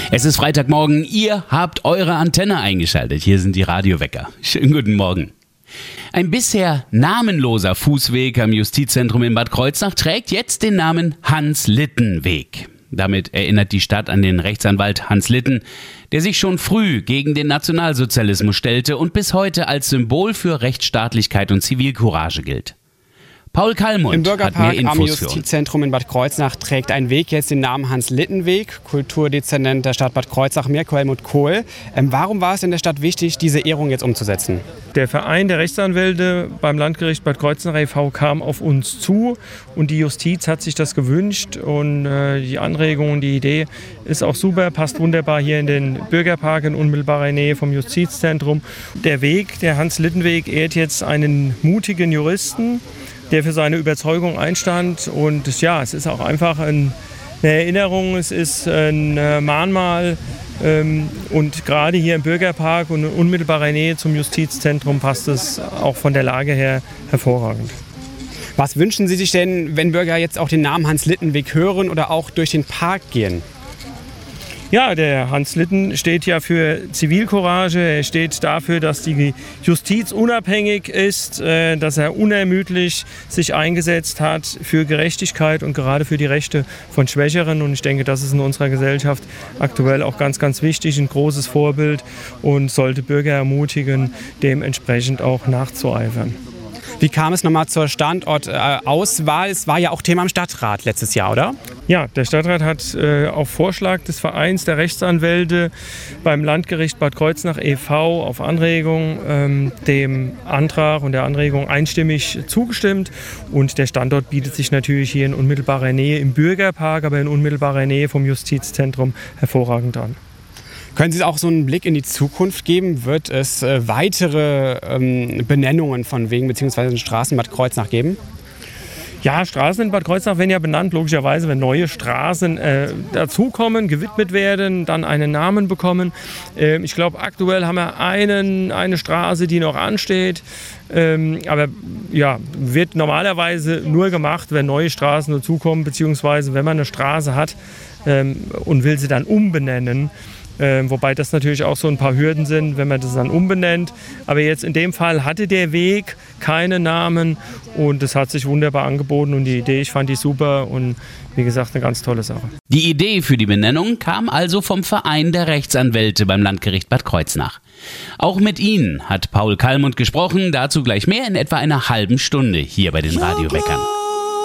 Es ist Freitagmorgen, ihr habt eure Antenne eingeschaltet. Hier sind die Radiowecker. Schönen guten Morgen. Ein bisher namenloser Fußweg am Justizzentrum in Bad Kreuznach trägt jetzt den Namen Hans-Litten-Weg. Damit erinnert die Stadt an den Rechtsanwalt Hans Litten, der sich schon früh gegen den Nationalsozialismus stellte und bis heute als Symbol für Rechtsstaatlichkeit und Zivilcourage gilt. Paul Kallmund Im Bürgerpark am Infos Justizzentrum in Bad Kreuznach trägt ein Weg jetzt den Namen Hans-Litten-Weg. Kulturdezernent der Stadt Bad Kreuznach, Mirko Helmut Kohl. Warum war es in der Stadt wichtig, diese Ehrung jetzt umzusetzen? Der Verein der Rechtsanwälte beim Landgericht Bad Kreuznach e.V. kam auf uns zu und die Justiz hat sich das gewünscht und die Anregung und die Idee ist auch super, passt wunderbar hier in den Bürgerpark in unmittelbarer Nähe vom Justizzentrum. Der Weg, der Hans-Litten-Weg, ehrt jetzt einen mutigen Juristen, der für seine Überzeugung einstand. Und ja, es ist auch einfach eine Erinnerung, es ist ein Mahnmal. Und gerade hier im Bürgerpark und in unmittelbarer Nähe zum Justizzentrum passt es auch von der Lage her hervorragend. Was wünschen Sie sich denn, wenn Bürger jetzt auch den Namen Hans-Litten-Weg hören oder auch durch den Park gehen? Ja, der Hans Litten steht ja für Zivilcourage, er steht dafür, dass die Justiz unabhängig ist, dass er unermüdlich sich eingesetzt hat für Gerechtigkeit und gerade für die Rechte von Schwächeren. Und ich denke, das ist in unserer Gesellschaft aktuell auch ganz, ganz wichtig, ein großes Vorbild und sollte Bürger ermutigen, dementsprechend auch nachzueifern. Wie kam es nochmal zur Standortauswahl? Es war ja auch Thema im Stadtrat letztes Jahr, oder? Ja, der Stadtrat hat auf Vorschlag des Vereins der Rechtsanwälte beim Landgericht Bad Kreuznach e.V. auf Anregung dem Antrag und der Anregung einstimmig zugestimmt. Und der Standort bietet sich natürlich hier in unmittelbarer Nähe im Bürgerpark, aber in unmittelbarer Nähe vom Justizzentrum hervorragend an. Können Sie auch so einen Blick in die Zukunft geben? Wird es weitere Benennungen von Wegen bzw. Straßen in Bad Kreuznach geben? Ja, Straßen in Bad Kreuznach werden ja benannt, logischerweise, wenn neue Straßen dazukommen, gewidmet werden, dann einen Namen bekommen. Ich glaube, aktuell haben wir eine Straße, die noch ansteht. Aber ja, wird normalerweise nur gemacht, wenn neue Straßen dazukommen, beziehungsweise wenn man eine Straße hat und will sie dann umbenennen. Wobei das natürlich auch so ein paar Hürden sind, wenn man das dann umbenennt. Aber jetzt in dem Fall hatte der Weg keinen Namen und es hat sich wunderbar angeboten und die Idee, ich fand die super und wie gesagt, eine ganz tolle Sache. Die Idee für die Benennung kam also vom Verein der Rechtsanwälte beim Landgericht Bad Kreuznach. Auch mit ihnen hat Paul Kallmund gesprochen, dazu gleich mehr in etwa einer halben Stunde hier bei den Radioweckern.